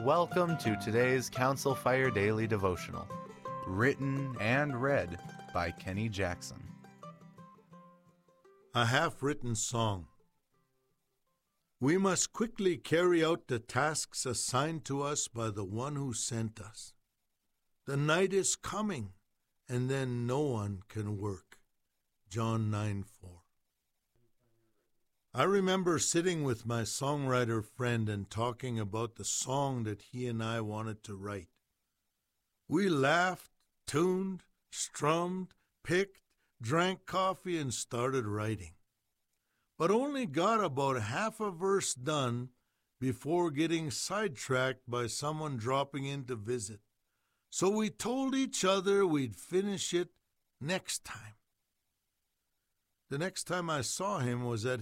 welcome to today's Council Fire Daily Devotional, written and read by Kenny Jackson. A half-written song. We must quickly carry out the tasks assigned to us by the one who sent us. The night is coming, and then no one can work. John 9:4. I remember sitting with my songwriter friend and talking about the song that he and I wanted to write. We laughed, tuned, strummed, picked, drank coffee, and started writing. But only got about half a verse done before getting sidetracked by someone dropping in to visit. So we told each other we'd finish it next time. The next time I saw him was at